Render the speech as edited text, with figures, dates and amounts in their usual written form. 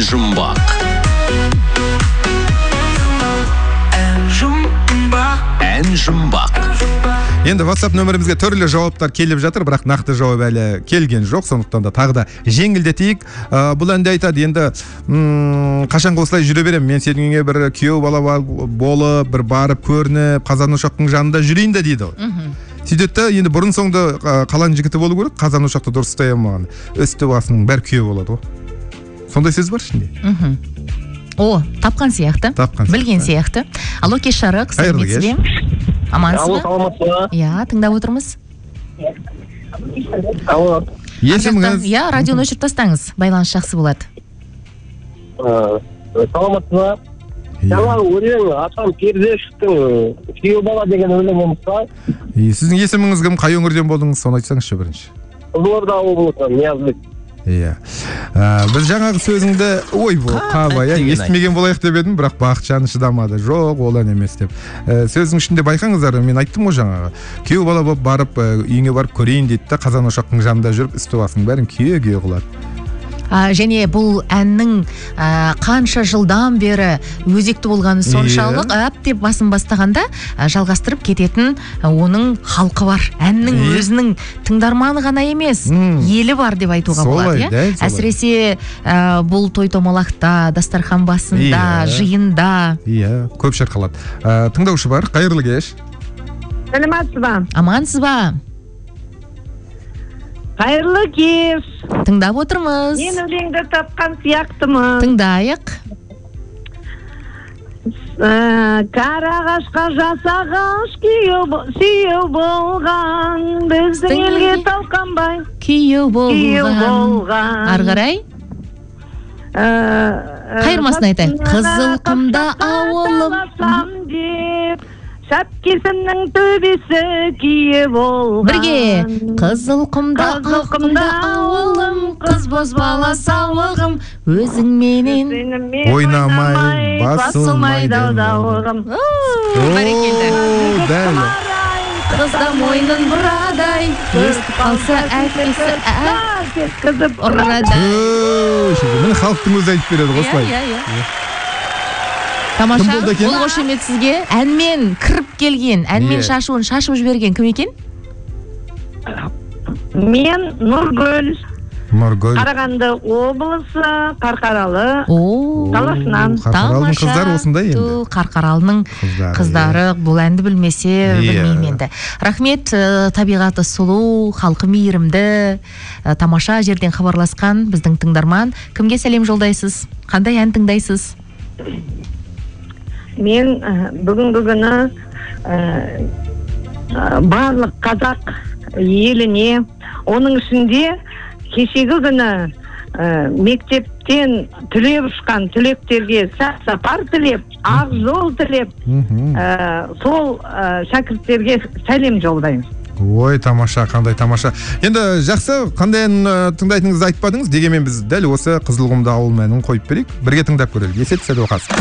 жұмбақ. Ән жұмбақ. Енді WhatsApp нөмірімізге түрлі жауаптар келіп жатыр, бірақ нақты жауап әлі келген жоқ, сондықтан да тағы да жеңілдетейік. Бұл әнде айтады, енді қашанғы осылай жүре берем, мен сенің үйіңе бір күйеу бала болып, бір барып көрініп, қазан ошақтың жанында жүрейін де дейді. Сөйтеді, енді бұрын соңды қалан жігіті болу керек, қазан ошақты дұрыс ұстай алмаған, үсті басының бәрі күйеу болады. Сондай сөз бар ішінде. О, тапқан сияқты, білген сияқты. Алло, кеш жарық, сәлеметсіз бе? Амансыз ба? Саламатсыз ба? Иә, тыңдап отырмыз. Алло. Есіміңіз? Иә, радионы өшіріп тастаңыз, байланыс жақсы болады. Саламатсыз ба? Жаңа өлең атам Пердешевтің күйеу бала деген өлең болмыс па? Сіздің есіміңіз кім, қай өңірден болдыңыз, соны айтсаңызшы бірінші. Қызылорда облысы, Ниязбек. Иә. Біз жаңағы сөзіңді, ой бұл қабай, естімеген болайық деп едім, бірақ Бақытжан шыдамады. Жоқ, ол ән емес деп. Сөздің ішінде байқаңыздар, мен айттым ғой жаңағы. Күйеу бала болып барып, үйіңе барып көрейін дейді да, қазан ошақтың жанында жүріп, үсті басының бәрін күйе қылады. Және бұл әннің қанша жылдан бері өзекті болғаны соншалық, деп басын бастағанда жалғастырып кететін оның халқы бар. Әннің өзінің тыңдарманы ғана емес, елі бар деп айтуға болады. Әсіресе бұл той томалақта, дастархан басында, жиында. Иә, көп шырқалады. Тыңдаушы бар, қайырлы кеш. Сәлеметсіз ба? Амансыз ба? Қайырлы кеш. Тыңдап отырмыз. Мен өлеңді тапқан сияқтымын. Тыңдайық. Қарағашқа жасағаш сүйеу болған, біздің елге талқанбай күйеу болған. Арғарай? Қайырмасын айтайық. Қызылқұмда ауылым, шапкесінің төбесі күйе болған. Бірге. Қызылқұмда ауылым, қыз бозбала сауығым, өзіңменен ойнамай басылмайды дауығым. Бәрекелді. Қызда мойнын бұрадай, естіп қалса әкесі қызып ұрадай. Мені халықтың өзі айтып береді, осылай. Тамаша, бұл қошемет сізге әнмен кіріп келген, әнмен шашуын шашып жіберген кім екен? Мен Нұргүл. Қарағанды облысы, Қарқаралы қаласынан. Қарқаралының қыздары осындай енді. Қарқаралының қыздары бұл әнді білмесе білмеймін енді. Рахмет, табиғаты сұлу, халқы мейірімді, тамаша жерден хабарласқан біздің тыңдарман. Кімге сәлем жолдайсыз? Қандай ән тыңдайсыз? Мен бүгінгі күні барлық қазақ еліне, оның ішінде кешегі күні мектептен түлеп ұшқан түлектерге сапар тілеп, ақ жол тілеп, сол шәкірттерге сәлем жолдаймын. Ой, тамаша, қандай тамаша. Енді жақсы, қандай ән тыңдайтыныңызды айтпадыңыз, дегенмен біз дәл осы Қызылқұмда ауыл әнін қойып берейік. Бірге тыңдап көрелік. Есет Сәдуақас.